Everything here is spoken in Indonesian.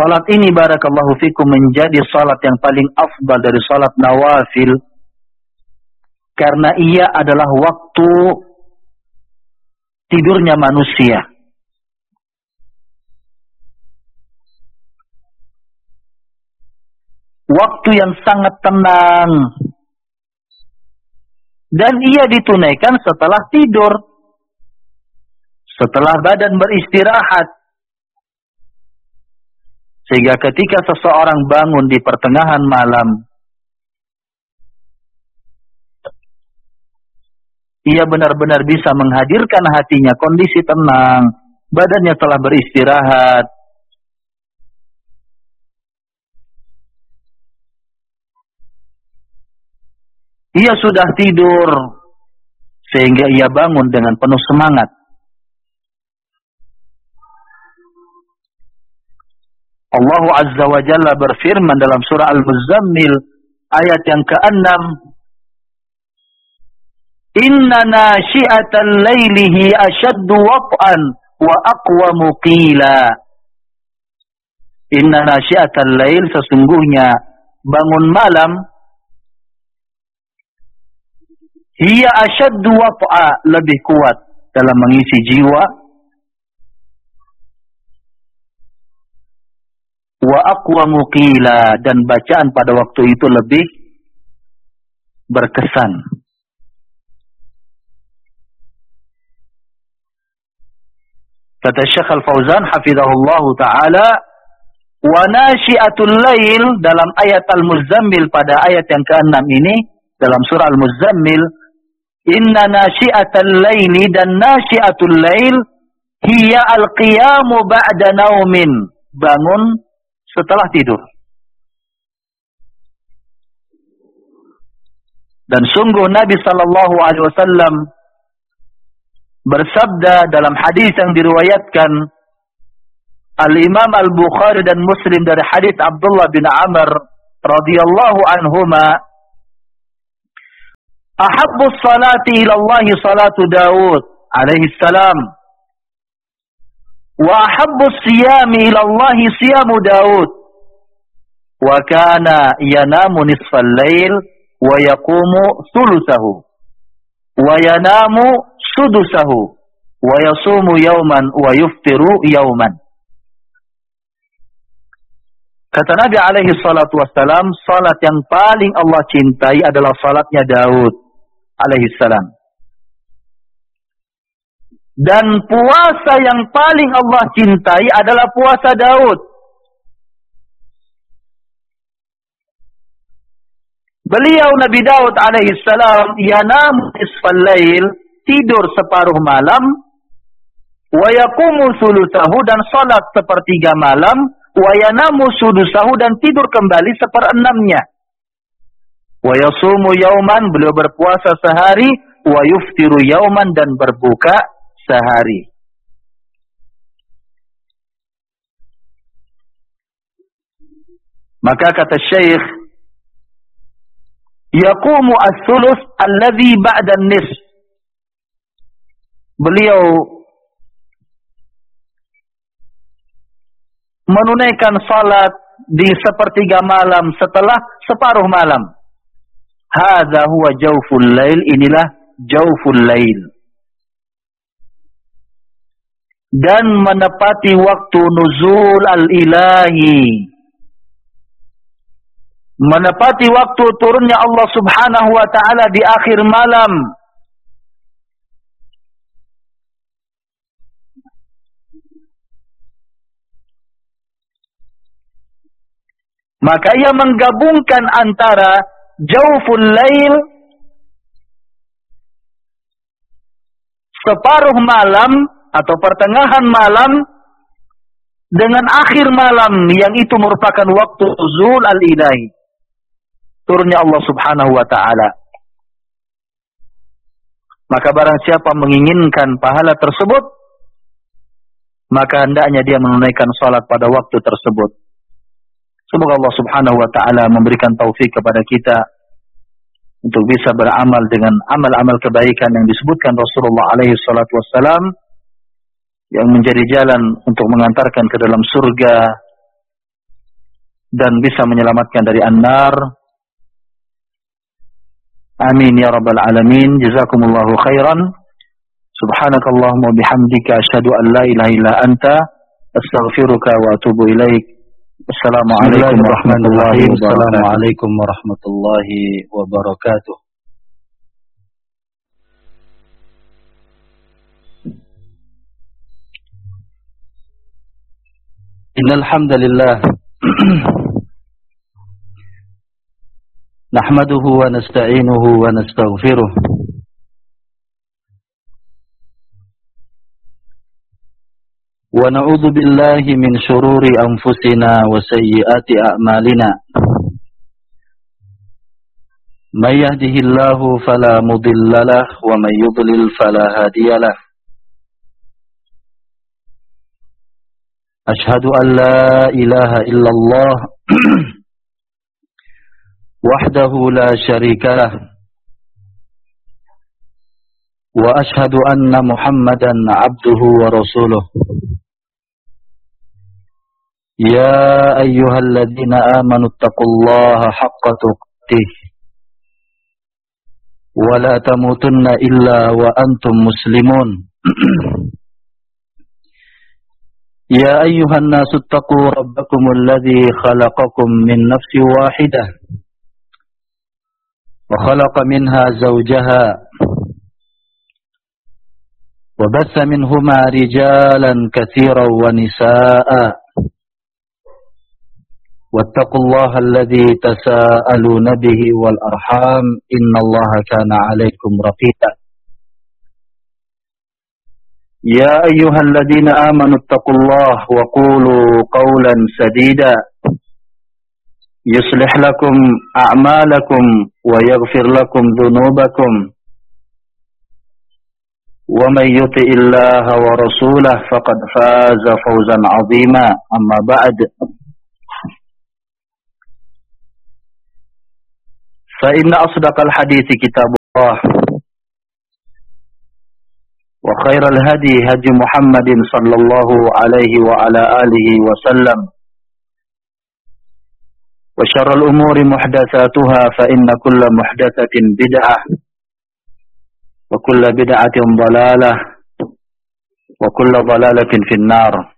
salat ini barakallahu fikum menjadi salat yang paling afdal dari salat nawafil karena ia adalah waktu tidurnya manusia. Waktu yang sangat tenang. Dan ia ditunaikan setelah tidur. Setelah badan beristirahat. Sehingga ketika seseorang bangun di pertengahan malam, ia benar-benar bisa menghadirkan hatinya kondisi tenang. Badannya telah beristirahat. Ia sudah tidur. Sehingga ia bangun dengan penuh semangat. Allah Azza wa Jalla berfirman dalam surah Al-Muzammil ayat yang ke-6, Inna nashi'atal laylihi ashaddu wat'an wa aqwamu qila. Inna nashi'atal layl, sesungguhnya bangun malam, hiya ashaddu wat'a, lebih kuat dalam mengisi jiwa, wa aqwamu qila, dan bacaan pada waktu itu lebih berkesan. Kata Syekh Al-Fauzan hafizahullah ta'ala, wa nasyi'atul lail, dalam ayat Al-Muzammil pada ayat yang ke-6 ini dalam surah Al-Muzammil, inna nasyi'atal laili, dan nasyi'atul lail hiya al-qiyamu ba'da naumin, bangun setelah tidur. Dan sungguh Nabi sallallahu alaihi wasallam bersabda dalam hadis yang diriwayatkan Al-Imam Al-Bukhari dan Muslim dari hadis Abdullah bin Amr radhiyallahu anhuma, ahabbus salati ila Allah salatu Daud alaihi salam, wa ahabbus siyami ila Allah siyamu Daud, wa kana yanamu nisfal lail wa yaqumu thuluthahu wa yanamu sudusahu wa yasumu yawman wa yuftiru yawman. Kata Nabi alaihi salatu wassalam, salat yang paling Allah cintai adalah salatnya Daud alaihi salam. Dan puasa yang paling Allah cintai adalah puasa Daud. Beliau Nabi Daud alaihi salam yanam nisfal lail, tidur separuh malam, wa yaqumu thulutsahu, dan salat sepertiga malam, wa yanamu sudusahu, dan tidur kembali seperenamnya. Wa yasumu yauman, beliau berpuasa sehari, wa yuftiru yauman, dan berbuka sehari. Maka kata Syekh, yaqumu as-sulus alladhi ba'da an-nisf. Beliau menunaikan salat di sepertiga malam setelah separuh malam. Hadza huwa jawful lail, inilah jawful lail. Dan menepati waktu nuzul al-ilahi, menepati waktu turunnya Allah subhanahu wa ta'ala di akhir malam. Maka ia menggabungkan antara jawful lail, separuh malam atau pertengahan malam, dengan akhir malam, yang itu merupakan waktu nuzul al-ilahi, turunnya Allah subhanahu wa ta'ala. Maka barang siapa menginginkan pahala tersebut, maka hendaknya dia menunaikan salat pada waktu tersebut. Semoga Allah subhanahu wa ta'ala memberikan taufik kepada kita untuk bisa beramal dengan amal-amal kebaikan yang disebutkan Rasulullah alaihi salatu wassalam, yang menjadi jalan untuk mengantarkan ke dalam surga dan bisa menyelamatkan dari an-nar. Amin ya rabbal alamin. Jazakumullahu khairan. Subhanakallahumma bihamdika asyhadu an la ilaha illa anta astaghfiruka wa atubu ilaik. Assalamualaikum warahmatullahi wabarakatuh. Assalamualaikum warahmatullahi wabarakatuh. Innal hamdalillah nahmaduhu wa nasta'inuhu wa nastaghfiruh wa na'udzu billahi min shururi anfusina wa sayyiati a'malina. May yahdihillahu fala mudilla lahu wa may yudlil fala hadiya lahu. Ashhadu an la ilaha illallah wahdahu la syarika lah wa ashhadu anna Muhammadan abduhu wa rasuluh. Ya ayyuhalladzina amanu taqullaha haqqa tuqatih wa la tamutunna illa wa antum muslimun. Ya ayyuhan nasu taqu rabbakumul ladzi khalaqakum min nafsin wahidah wa khalaqa minha zawjaha wa batha minhuma rijalan katsiran wa nisaa'a wattaqullaha alladzi tasaaluna bihi wal arham innallaha kana 'alaikum raqiba. Ya ayyuhalladzina amanu taqullaha wa qulu qawlan sadida yuslih lakum a'malakum wa yaghfir lakum dhunubakum wa may yuti'illaha wa rasulahu faqad faza fawzan 'azima. Amma ba'd. Fa inna asdaqal hadithi kitabullah wa khairal hadi hadi Muhammadin sallallahu alaihi wa ala alihi wa sallam wa syarrul umuri muhdatsatuha fa inna kulla muhdatsatin bid'ah wa kulla bid'atin dhalalah wa kulla dhalalatin fin nar.